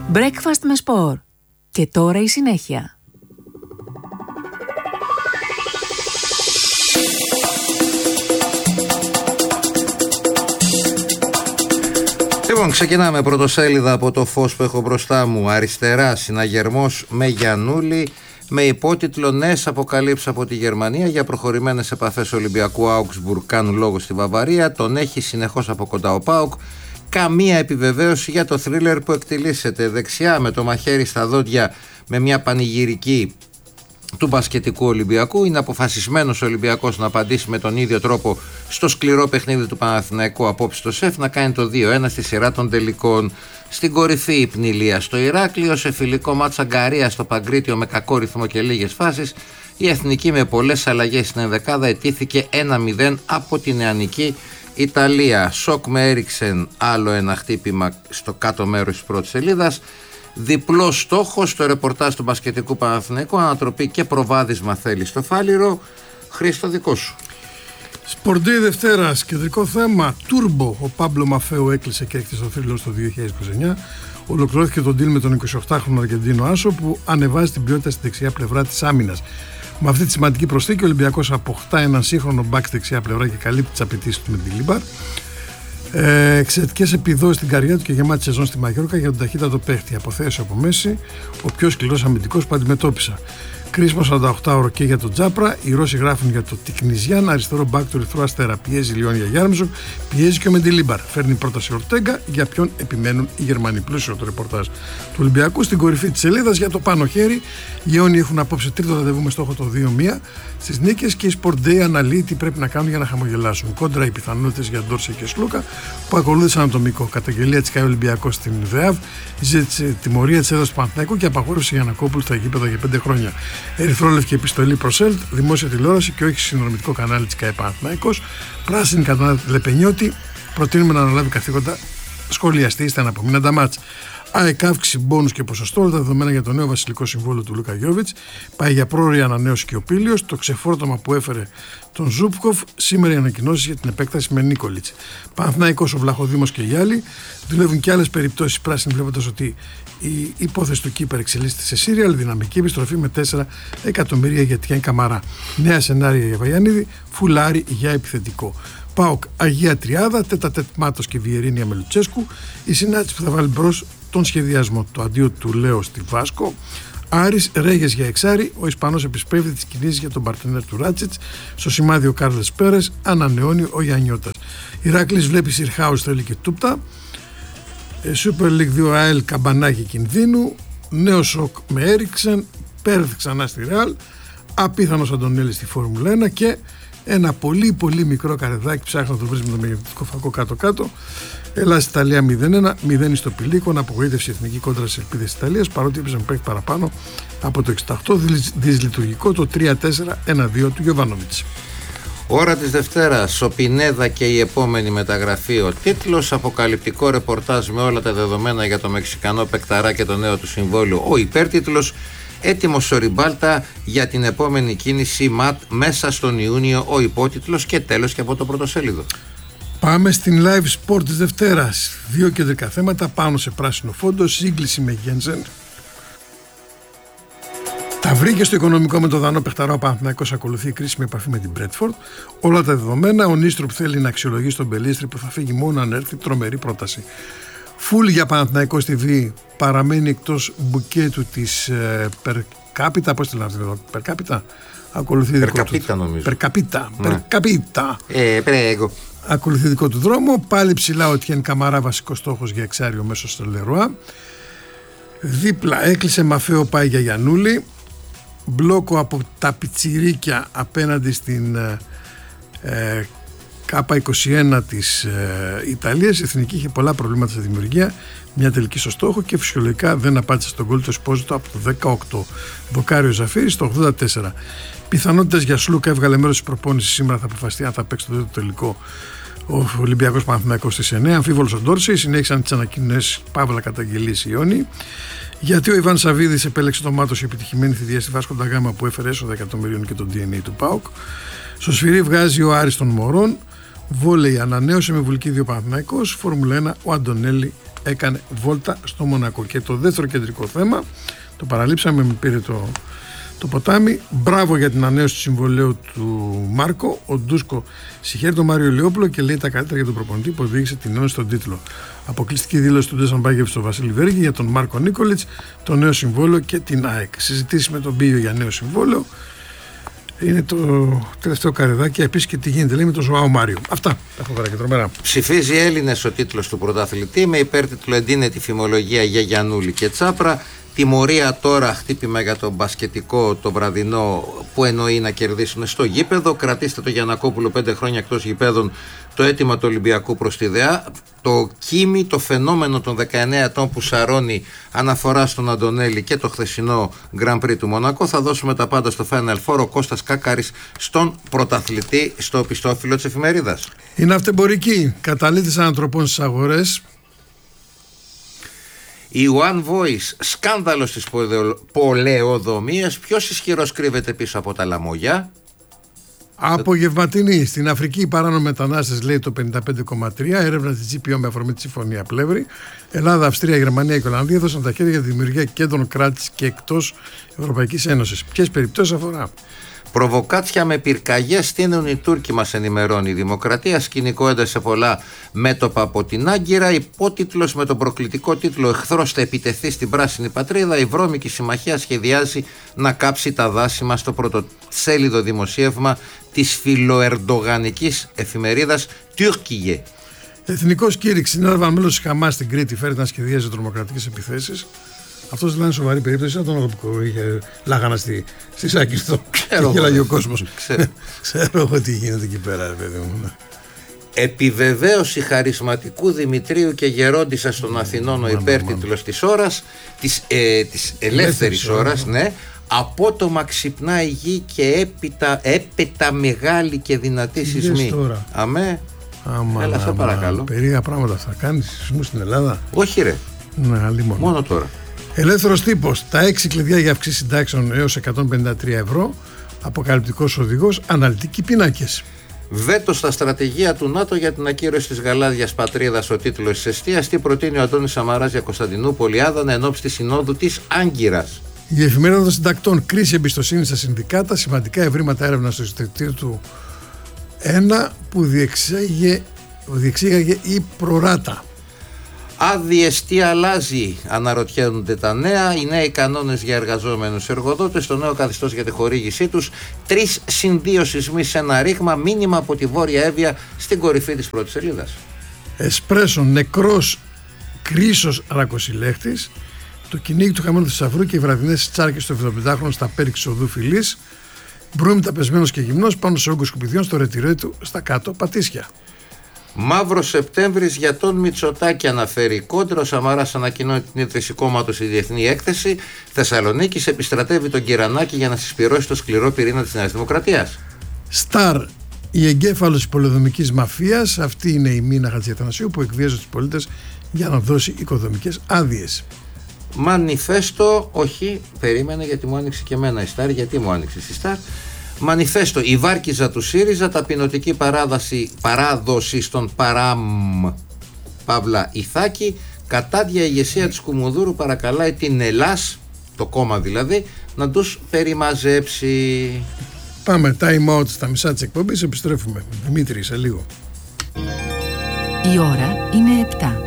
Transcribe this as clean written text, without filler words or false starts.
Breakfast με σπορ. Και τώρα η συνέχεια. Λοιπόν, ξεκινάμε πρωτοσέλιδα από το φως που έχω μπροστά μου. Αριστερά, συναγερμός με Γιαννούλη, με υπότιτλο «Νέες αποκαλύψεις από τη Γερμανία για προχωρημένες επαφές Ολυμπιακού Augsburg κάνουν λόγο στη Βαβαρία». Τον έχει συνεχώς από κοντά ο ΠΑΟΚ. Καμία επιβεβαίωση για το θρίλερ που εκτιλήσεται. Δεξιά με το μαχαίρι στα δόντια, με μια πανηγυρική του μπασκετικού Ολυμπιακού. Είναι αποφασισμένος ο Ολυμπιακός να απαντήσει με τον ίδιο τρόπο στο σκληρό παιχνίδι του Παναθηναϊκού απόψε στο ΣΕΦ, να κάνει το 2-1 στη σειρά των τελικών. Στην κορυφή η Πνηλία στο Ηράκλειο, σε φιλικό μάτσα Αγκαρία στο Παγκρίτιο με κακό ρυθμό και λίγες φάσεις. Η Εθνική με πολλές αλλαγές στην ενδεκάδα ετήθηκε 1-0 από την νεανική Ιταλία. Σοκ με Έριξεν, άλλο ένα χτύπημα στο κάτω μέρος της πρώτης σελίδας. Διπλό στόχο στο ρεπορτάζ του μπασκετικού Παναθηναϊκού, ανατροπή και προβάδισμα θέλει στο Φάληρο. Χρήστο, δικό σου. Σπορντή Δευτέρας, κεντρικό θέμα, Τούρμπο. Ο Πάμπλο Μαφέο έκλεισε και έκτισε το θρύλο στο 2029. Ολοκληρώθηκε το deal με τον 28χρονο Αργεντίνο Άσο, που ανεβάζει την ποιότητα στη δεξιά πλευρά της άμυνας. Με αυτή τη σημαντική προσθήκη, ο Ολυμπιακός αποκτά έναν σύγχρονο μπακ στη δεξιά πλευρά και καλύπτει τις απαιτήσεις του με την Λίμπαρ. Εξαιρετικές επιδόσεις στην καριέρα του και γεμάτη σεζόν στη Μαγιόρκα για τον ταχύτατο παίχτη. Αποθέωση από μέση, ο πιο σκληρός αμυντικός που αντιμετώπισα. Κρίσιμο 48ωρο και για τον Τζάπρα. Οι Ρώσοι γράφουν για το Τικνιζιάν, αριστερό μπακ του Ερυθρού Αστέρα. Πιέζει Λιόν για Γιάρμζοκ, πιέζει και ο Μεντιλίμπαρ. Φέρνει πρόταση Ορτέγκα, για ποιον επιμένουν οι Γερμανοί. Πλούσιο το ρεπορτάζ του Ολυμπιακού. Στην κορυφή της σελίδας για το πάνω χέρι. Οι Ιόνιοι έχουν απόψε τρίτο ραντεβού με στόχο το 2-1 στις νίκες και οι Sport Day αναλύει τι πρέπει να κάνουν για να χαμογελάσουν. Κόντρα οι πιθανότητες για Ντόρσε και Σλούκα που ακολούθησαν ατομικό. Καταγγελία της ΚΑΕ Ολυμπιακός στην ΔΕΑΒ, ζήτησε τιμωρία της έδρας του Παναθηναϊκού και απαγόρευση για Γιαννακόπουλου στα γήπεδα για 5 χρόνια. Ερυθρόλευκη επιστολή προς ΕΛΤ, δημόσια τηλεόραση και όχι συνδρομητικό κανάλι της ΚΑΕ Παναθηναϊκός. Πράσινη κατά Λεπενιώτη, προτείνουμε να αναλάβει καθήκοντα σχολιαστή, είστε αναπομείναντα μάτς. ΑΕΚ αύξηση μπόνους και ποσοστό, όλα τα δεδομένα για το νέο βασιλικό συμβόλαιο του Λούκα Γιόβιτς. Πάει για πρόωρη ανανέωση και ο Πίλιος. Το ξεφόρτωμα που έφερε τον Ζούπκοφ. Σήμερα οι ανακοινώσεις για την επέκταση με Νίκολιτς. Παναθηναϊκός, ο Βλαχοδήμος και οι άλλοι. Δουλεύουν και άλλες περιπτώσεις πράσινοι, βλέποντας ότι η υπόθεση του Κύπερ εξελίσσεται σε σύριαλ. Δυναμική επιστροφή με 4 εκατομμύρια για Τιέν Καμαρά. Νέα σενάρια για Βαγιανίδη. Φουλάρι για επιθετικό. ΠΑΟΚ Αγία Τριάδα, τέτα-τέτ Μάτος και Βιερίνια με Λουτσέσκου. Η συνάντηση που θα βάλει μπρος τον σχεδιασμό. Το αντίο του Λέο στη Βάσκο. Άρης Ρέγες για εξάρι. Ο Ισπανός επισπεύδει τις κινήσεις για τον παρτενέρ του Ράτσιτς. Στο σημάδι ο Κάρλες Πέρες. Ανανεώνει ο Γιαννιώτας. Ηράκλης βλέπει Σιρχάους, θέλει και Τούπτα. Super League 2 ΑΕΛ Καμπανάκι κινδύνου. Νέο σοκ με Έριξεν. Πέρεθ ξανά στη Ρεάλ. Απίθανος Αντωνέλης στη Φόρμουλα 1 και ένα πολύ πολύ μικρό καρεδάκι. Ψάχνω να το βρεις με το μεγεθυντικό φακό κάτω-κάτω. Ελλάς Ιταλία 0-1, 0 στο Πηλίκον. Απογοήτευση εθνική κόντρα στις ελπίδες της Ιταλίας, παρότι έπαιζε παίκτη παραπάνω από το 68. Δυσλειτουργικό το 3-4-1-2 του Γιοβάνοβιτς. Ώρα της Δευτέρας, ο Πινέδα και η επόμενη μεταγραφή. Ο τίτλος, αποκαλυπτικό ρεπορτάζ με όλα τα δεδομένα για το Μεξικανό παικταρά και το νέο του συμβόλαιο. Ο υπέρτιτλος, έτοιμος ο Ριμπάλτα για την επόμενη κίνηση ΜΑΤ μέσα στον Ιούνιο. Ο υπότιτλος και τέλος και από το πρωτοσέλιδο. Πάμε στην live sport της Δευτέρας. 2 κεντρικά θέματα πάνω σε πράσινο φόντο. Σύγκληση με Γένσεν. Τα βρήκε στο οικονομικό με το δανό παιχταρά. Ο Παναθηναϊκός ακολουθεί κρίσιμη επαφή με την Μπρέτφορντ. Όλα τα δεδομένα. Ο Νίστροπ θέλει να αξιολογήσει τον Μπελίστρη που θα φύγει μόνο αν έρθει τρομερή πρόταση. Φουλ για Παναθηναϊκός TV. Παραμένει εκτός μπουκέτου της Περκάπιτα. Πώς τη λένε αυτό, Περκάπιτα. Ακολουθεί δικό του. Περκαπίτα. Ακολουθεί δικό του δρόμο. Πάλι ψηλά ο Τιέν Καμαρά, βασικός στόχος για εξάριο μέσω στο Λερουά. Δίπλα έκλεισε Μαφέο, πάει για Γιαννούλη. Μπλόκο από τα πιτσιρίκια απέναντι στην K21 της Ιταλίας. Η εθνική είχε πολλά προβλήματα στη δημιουργία. Μια τελική στο στόχο και φυσιολογικά δεν απάντησε στον γκολ του Εσπόζητο από το 18. Δοκάριο Ζαφίρη στο 84. Πιθανότητες για Σλούκα, έβγαλε μέρος της προπόνησης. Σήμερα θα αποφασιστεί αν θα παίξει το τελικό ο Ολυμπιακός Παναθηναϊκός στις 9. Αμφίβολος ο Ντόρσεϊ, συνέχισαν τις ανακοινώσεις παύλα καταγγελίες οι Ιόνιοι. Γιατί ο Ιβάν Σαββίδης επέλεξε το Μάτος, η επιτυχημένη θητεία στη Βάσκο ντα Γκάμα που έφερε έσοδα εκατομμυρίων και τον DNA του ΠΑΟΚ. Στο σφυρί βγάζει ο Άρης των Μωρών. Βόλεϊ ανανέωσε με βουλική 2 Παναθηναϊκός. Φόρμουλα 1 ο Αντωνέλη έκανε βόλτα στο Μονακό. Και το δεύτερο κεντρικό θέμα, το παραλείψαμε, με πήρε το ποτάμι. Μπράβο για την ανανέωση του συμβολαίου του Μάρκο. Ο Ντούσκο συγχαίρει τον Μάριο Ηλιόπουλο και λέει τα καλύτερα για τον προπονητή που οδήγησε την ένωση στον τίτλο. Αποκλειστική δήλωση του Ντέσαν Μπάγκεβιτς στο Βασίλη Βέργη για τον Μάρκο Νίκολιτς, το νέο συμβόλαιο και την ΑΕΚ. Συζητήσει με τον Μπίο για νέο συμβόλαιο. Είναι το τελευταίο καρεδάκι. Επίσης και τι γίνεται, λέει, με τον Ζωάο Μάριο. Αυτά έχω τώρα και τρομερά. Ψηφίζει Έλληνες ο τίτλος του πρωταθλητή με υπέρτιτλο «Εντείνεται η φημολογία για Γιαννούλη και Τσάπρα». Τιμωρία τώρα, χτύπημα για τον μπασκετικό το βραδινό που εννοεί να κερδίσουν στο γήπεδο. Κρατήστε το Γιαννακόπουλο 5 χρόνια εκτός γηπέδων, το αίτημα του Ολυμπιακού προς τη ΔΕΑ. Το Κίμη, το φαινόμενο των 19 ετών που σαρώνει, αναφορά στον Αντωνέλη και το χθεσινό Grand Prix του Μονακό. Θα δώσουμε τα πάντα στο Final Four. Ο Κώστας Κάκαρης στον πρωταθλητή στο πιστόφυλλο της εφημερίδας. Η ναυτεμπορική καταλήτης ανατροπών στις αγορές. Η One Voice, σκάνδαλος της πολεοδομίας. Ποιος ισχυρός κρύβεται πίσω από τα λαμόγια? Απογευματινή. Στην Αφρική οι παράνομοι μετανάστες, λέει, το 55,3. Έρευνα της GPO με αφορμή τη Συμφωνία Πλεύρη. Ελλάδα, Αυστρία, Γερμανία και Ολλανδία έδωσαν τα χέρια για τη δημιουργία κέντρων κράτης και εκτός Ευρωπαϊκής Ένωσης. Ποιες περιπτώσεις αφορά? Προβοκάτσια με πυρκαγιές στείνουν οι Τούρκοι, μας ενημερώνει η Δημοκρατία. Σκηνικό ένταση σε πολλά μέτωπα από την Άγκυρα. Υπότιτλος με τον προκλητικό τίτλο «Εχθρός θα επιτεθεί στην πράσινη πατρίδα». Η βρώμικη συμμαχία σχεδιάζει να κάψει τα δάση μας. Στο πρωτοσέλιδο δημοσίευμα της φιλοερντογανικής εφημερίδας Τουρκιγε. Εθνικός κήρυξη. Είναι ένα μέλος της Χαμάς στην Κρήτη φέρεται να σχεδιάζει τρομοκρατικές επιθέσεις. Αυτός δηλαδή είναι σοβαρή περίπτωση. Δεν τον αγαπητό. Είχε λάγανα στη Σάκιστο. Και γέλαγε ο κόσμος. Ξέρω εγώ τι γίνεται εκεί πέρα, ρε παιδί μου. Επιβεβαίωση χαρισματικού Δημητρίου και Γερόντισσας των Αθηνών, ο υπέρτιτλος της ώρας, της ελεύθερης ώρας, ναι. Απότομα ξυπνά η γη και έπειτα μεγάλη και δυνατή σεισμή. Αμέ. Έλα, σε παρακαλώ. Περίεργα πράγματα αυτά. Κάνεις σεισμούς στην Ελλάδα? Όχι, ρε. Μόνο τώρα. Ελεύθερος τύπος. Τα 6 κλειδιά για αυξήσεις συντάξεων έως 153 ευρώ. Αποκαλυπτικός οδηγός. Αναλυτικοί πίνακες. Βέτο στα στρατηγία του ΝΑΤΟ για την ακύρωση της γαλάζιας πατρίδας, ο τίτλος της εστίας. Τι προτείνει ο Αντώνης Σαμαράς για Κωνσταντινούπολη Άδανα εν ώψη της συνόδου της Άγκυρας. Η εφημερίδα των συντακτών. Κρίση εμπιστοσύνη στα συνδικάτα. Σημαντικά ευρήματα έρευνα στο Ινστιτούτο του 1 που διεξήγαγε η Προράτα. Άδειες τι αλλάζει, αναρωτιούνται τα νέα. Οι νέοι κανόνες για εργαζόμενους εργοδότες, το νέο καθεστώς για τη χορήγησή τους. 3 συν 2 σεισμοί σε ένα ρήγμα. Μήνυμα από τη Βόρεια Εύβοια στην κορυφή της πρώτης σελίδας. Εσπρέσο, νεκρός Κρίσος Ρακοσυλέχτης. Το κυνήγι του χαμένου θησαυρού και οι βραδινές τσάρκες του 70χρονου στα πέριξη οδού Φιλής. Μπρούμι ταπεσμένος και γυμνός πάνω σε όγκο σκουπιδιών στο ρετυρέ του στα κάτω Πατήσια. Μαύρο Σεπτέμβρης για τον Μητσοτάκη, αναφέρει η Κόντρα. Ο Σαμαράς ανακοινώνει την ίδρυση κόμματος στη Διεθνή Έκθεση. Θεσσαλονίκης επιστρατεύει τον Κυρανάκη για να συσπυρώσει το σκληρό πυρήνα της Νέας Δημοκρατίας. Σταρ, η εγκέφαλος της πολεοδομικής μαφίας. Αυτή είναι η Μίνα Χατζιαθανασίου που εκβίαζε τους πολίτες για να δώσει οικοδομικές άδειες. Μανιφέστο, όχι, περίμενε γιατί μου άνοιξε και εμένα η Σταρ. Γιατί μου άνοιξε η Σταρ? Μανιφέστο, η Βάρκιζα του ΣΥΡΙΖΑ, ταπεινωτική παράδοση στον Παράμ Παύλα Ιθάκη. Κατάντια ηγεσία της Κουμουνδούρου παρακαλάει την Ελλάς, το κόμμα δηλαδή, να τους περιμαζέψει. Πάμε, time out στα μισά της εκπομπής, επιστρέφουμε. Δημήτρη, σε λίγο. Η ώρα είναι 7.